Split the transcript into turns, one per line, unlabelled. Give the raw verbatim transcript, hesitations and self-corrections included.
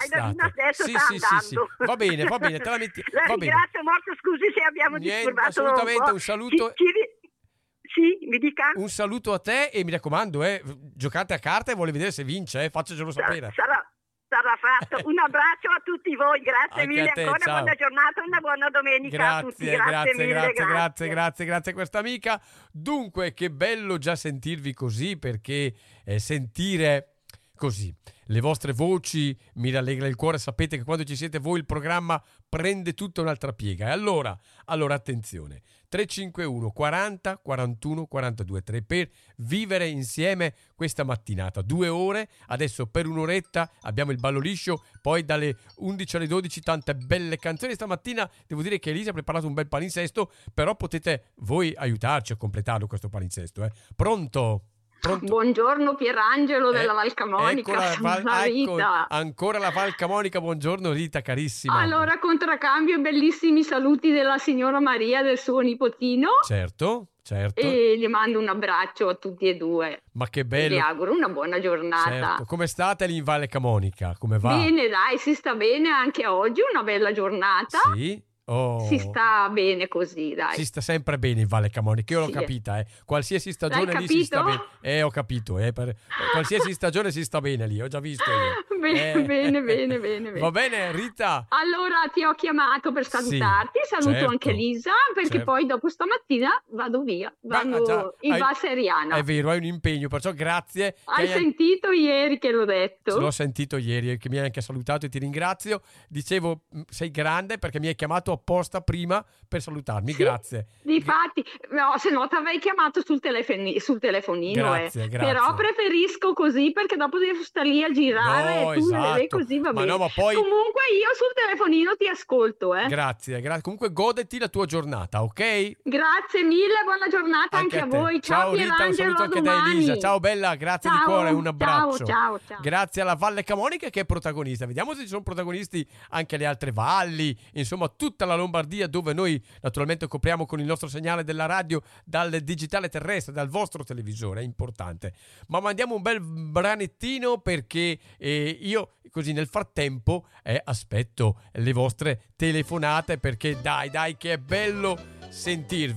Davina adesso
sì,
sta
sì, sì, sì.
andando.
Va bene, va bene, te la metti.
La
Va bene.
ringrazio molto, scusi se abbiamo
Niente,
disturbato
assolutamente,
un po'.
un saluto.
Ci- ci- Sì, mi dica.
Un saluto a te e mi raccomando, eh, giocate a carte e vuole vedere se vince, eh, faccelo sapere.
Sarà, sarà fatto. Un abbraccio a tutti voi, grazie
Anche
mille
a te,
ancora,
ciao.
buona giornata, una buona domenica a tutti.
Grazie,
Grazie,
grazie,
mille,
grazie, grazie, grazie, grazie a questa amica. Dunque, che bello già sentirvi così, perché eh, sentire così le vostre voci mi rallegra il cuore. Sapete che quando ci siete voi il programma prende tutta un'altra piega. E allora, allora attenzione, tre cinque uno quaranta quarantuno quarantadue tre per vivere insieme questa mattinata, due ore, adesso per un'oretta abbiamo il ballo liscio, poi dalle undici alle dodici tante belle canzoni. Stamattina devo dire che Elisa ha preparato un bel palinsesto, però potete voi aiutarci a completarlo questo palinsesto, eh. Pronto? Pronto?
Buongiorno Pierangelo della
Eh,
Val Camonica,
eccola,
sono
Val-
la
ecco,
Rita.
ancora la Val Camonica, buongiorno Rita carissima.
Allora, contraccambio bellissimi saluti della signora Maria, del suo nipotino,
Certo, certo.
e gli mando un abbraccio a tutti e due.
Ma che
E
bello.
vi auguro una buona giornata.
Certo. Come state lì in Valle Camonica? Come va?
Bene, dai, si sta bene anche oggi, una bella giornata.
Sì. Oh.
Si sta bene così, dai.
Si sta sempre bene in Valle Camonica, io l'ho
Sì.
capita, eh. Qualsiasi stagione
L'hai
lì si sta bene.
capito?
Eh, ho capito, eh. Per... qualsiasi stagione si sta bene lì, ho già visto io.
Bene,
Eh.
bene, bene, bene, bene.
Va bene, Rita?
Allora ti ho chiamato per salutarti,
Sì,
saluto
certo,
anche Lisa, perché
certo.
poi dopo stamattina vado via,
Ma,
vado
già,
in
hai-
Val Seriana.
È vero, hai un impegno, perciò grazie. che
Hai
hai-
sentito ieri che l'ho detto?
L'ho sentito ieri, che mi hai anche salutato e ti ringrazio. Dicevo, mh, sei grande perché mi hai chiamato apposta prima per salutarmi.
Sì,
Grazie.
difatti, no, se no ti avrei chiamato sul, telefoni- sul telefonino,
Grazie,
eh.
grazie.
Però preferisco così perché dopo devo stare lì a girare
No,
e tu me le vedi
esatto.
così, va
Ma
bene.
no, ma poi-
Comunque io sul telefonino ti ascolto, eh.
Grazie, grazie. Comunque goditi la tua giornata, ok?
Grazie mille, buona giornata anche, a
te.
voi. Ciao,
Rita, un
Pierangelo,
saluto
a
anche da
domani.
Elisa. Ciao bella, grazie di
Ciao,
cuore, un abbraccio.
Ciao, ciao, ciao.
Grazie alla Valle Camonica che è protagonista. Vediamo se ci sono protagonisti anche le altre valli, insomma tutta la Lombardia, dove noi naturalmente copriamo con il nostro segnale della radio dal digitale terrestre, dal vostro televisore, è importante. Ma mandiamo un bel branettino perché eh, io così nel frattempo eh, aspetto le vostre telefonate, perché dai dai che è bello sentirvi.